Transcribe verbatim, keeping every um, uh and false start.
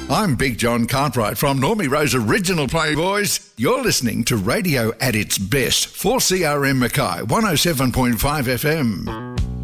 I'm Big John Cartwright from Normie Rose Original Playboys. You're listening to radio at its best for C R M Mackay one oh seven point five F M.